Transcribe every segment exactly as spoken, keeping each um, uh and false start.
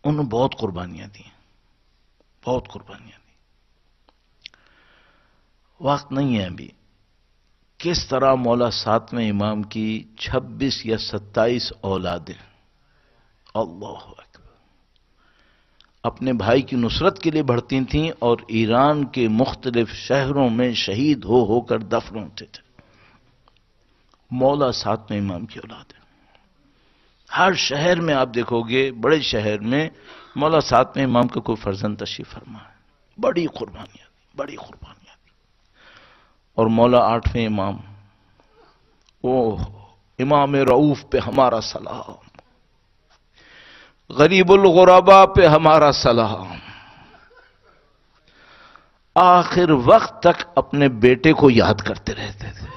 انہوں نے بہت قربانیاں دی بہت قربانیاں دی وقت نہیں ہے ابھی کس طرح مولا ساتویں امام کی چھبیس یا ستائیس اولادیں اللہ اکبر اپنے بھائی کی نصرت کے لیے بڑھتی تھیں اور ایران کے مختلف شہروں میں شہید ہو ہو کر دفن ہوتے تھے مولا ساتویں امام کی اولادیں ہر شہر میں آپ دیکھو گے بڑے شہر میں مولا ساتویں امام کا کوئی فرزند تشریف فرما ہے بڑی قربانیاں دی بڑی قربانیاں دی اور مولا آٹھویں امام اوہ امام رؤوف پہ ہمارا سلام غریب الغرباء پہ ہمارا سلام آخر وقت تک اپنے بیٹے کو یاد کرتے رہتے تھے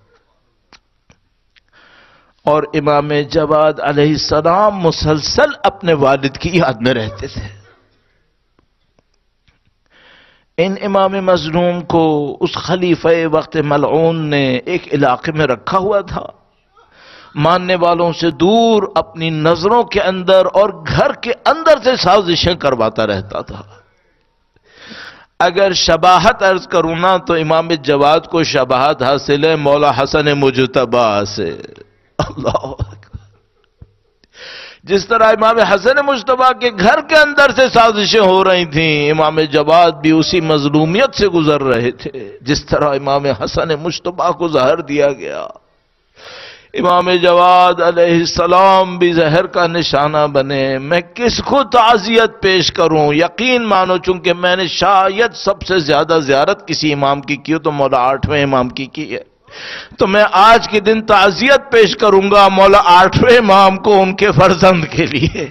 اور امام جواد علیہ السلام مسلسل اپنے والد کی یاد میں رہتے تھے ان امام مظلوم کو اس خلیفہ وقت ملعون نے ایک علاقے میں رکھا ہوا تھا ماننے والوں سے دور اپنی نظروں کے اندر اور گھر کے اندر سے سازشیں کرواتا رہتا تھا اگر شباہت عرض کروں نا تو امام جواد کو شباہت حاصل ہے مولا حسن مجتبی سے اللہ اکبر جس طرح امام حسن مجتبی کے گھر کے اندر سے سازشیں ہو رہی تھیں امام جواد بھی اسی مظلومیت سے گزر رہے تھے جس طرح امام حسن مجتبی کو زہر دیا گیا امام جواد علیہ السلام بھی زہر کا نشانہ بنے میں کس کو تعزیت پیش کروں یقین مانو چونکہ میں نے شاید سب سے زیادہ زیارت کسی امام کی کی تو مولا آٹھویں امام کی کی ہے تو میں آج کے دن تعزیت پیش کروں گا مولا آٹھویں امام کو ان کے فرزند کے لیے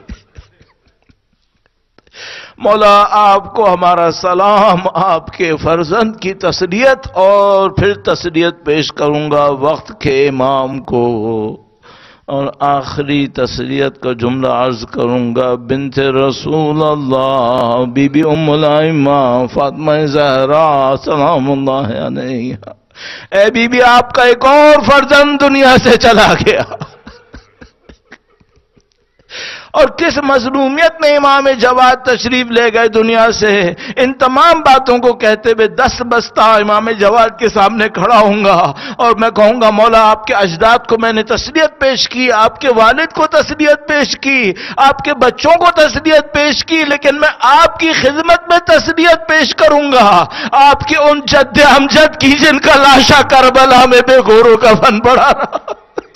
مولا آپ کو ہمارا سلام آپ کے فرزند کی تسلیت اور پھر تسلیت پیش کروں گا وقت کے امام کو اور آخری تسلیت کا جملہ عرض کروں گا بنت رسول اللہ بی بی ام الائمہ فاطمہ زہرا سلام اللہ علیہا اے بی بی آپ کا ایک اور فرزند دنیا سے چلا گیا اور کس مظلومیت میں امام جواد تشریف لے گئے دنیا سے ان تمام باتوں کو کہتے ہوئے دس بستہ امام جواد کے سامنے کھڑا ہوں گا اور میں کہوں گا مولا آپ کے اجداد کو میں نے تسلیت پیش کی آپ کے والد کو تسلیت پیش کی آپ کے بچوں کو تسلیت پیش کی لیکن میں آپ کی خدمت میں تسلیت پیش کروں گا آپ کے ان جد امجد کی جن کا لاشا کربلا میں بے گورو کفن پڑا رہا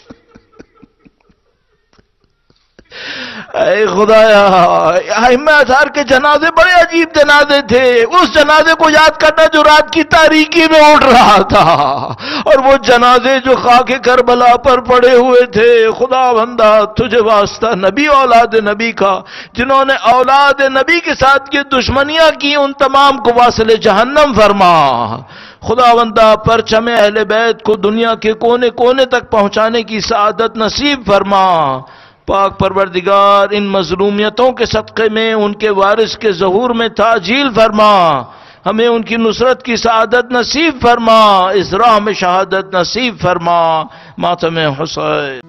اے خدایا ائمہ اطہار کے جنازے بڑے عجیب جنازے تھے اس جنازے کو یاد کرنا جو رات کی تاریکی میں اٹھ رہا تھا اور وہ جنازے جو خاک کربلا پر پڑے ہوئے تھے خدا بندہ تجھے واسطہ نبی اولاد نبی کا جنہوں نے اولاد نبی کے ساتھ یہ دشمنیاں کی ان تمام کو واصل جہنم فرما خدا بندہ پرچم اہل بیت کو دنیا کے کونے کونے تک پہنچانے کی سعادت نصیب فرما پاک پروردگار ان مظلومیتوں کے صدقے میں ان کے وارث کے ظہور میں تعجیل فرما ہمیں ان کی نصرت کی سعادت نصیب فرما اس راہ میں شہادت نصیب فرما ماتم حسین